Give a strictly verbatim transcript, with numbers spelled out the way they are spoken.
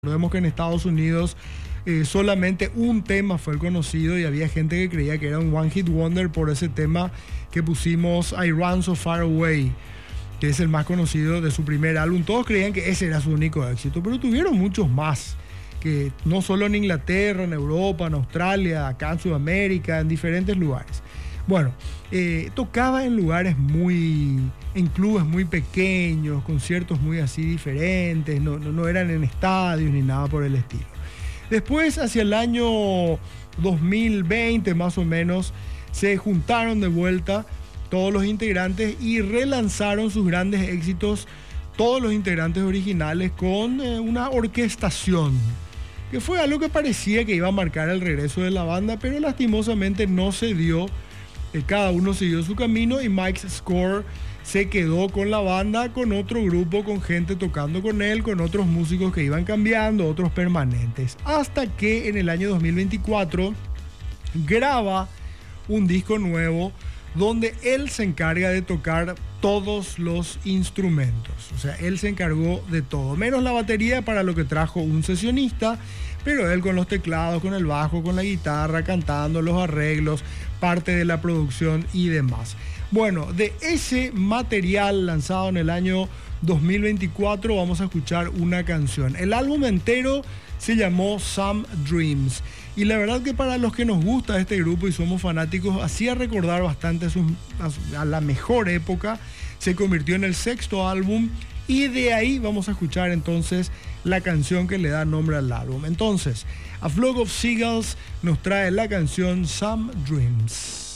Recordemos que en Estados Unidos eh, solamente un tema fue el conocido y había gente que creía que era un One Hit Wonder por ese tema que pusimos, I Run So Far Away, que es el más conocido de su primer álbum. Todos creían que ese era su único éxito, pero tuvieron muchos más, que no solo en Inglaterra, en Europa, en Australia, acá en Sudamérica, en diferentes lugares. Bueno, eh, tocaba en lugares muy, en clubes muy pequeños, conciertos muy así diferentes, no, no, no eran en estadios ni nada por el estilo. Después, hacia el año dos mil veinte más o menos, se juntaron de vuelta todos los integrantes y relanzaron sus grandes éxitos, todos los integrantes originales, con eh, una orquestación, que fue algo que parecía que iba a marcar el regreso de la banda, pero lastimosamente no se dio. Cada uno siguió su camino y Mike Score se quedó con la banda, con otro grupo, con gente tocando con él, con otros músicos que iban cambiando, otros permanentes. Hasta que en el año dos mil veinticuatro graba un disco nuevo donde él se encarga de tocar todos los instrumentos. O sea, él se encargó de todo, menos la batería, para lo que trajo un sesionista, pero él con los teclados, con el bajo, con la guitarra, cantando, los arreglos, parte de la producción y demás. Bueno, de ese material lanzado en el año dos mil veinticuatro vamos a escuchar una canción. El álbum entero se llamó Some Dreams. Y la verdad que para los que nos gusta este grupo y somos fanáticos, hacía recordar bastante a, sus, a, a la mejor época. Se convirtió en el sexto álbum y de ahí vamos a escuchar entonces la canción que le da nombre al álbum. Entonces, A Flock of Seagulls nos trae la canción Some Dreams.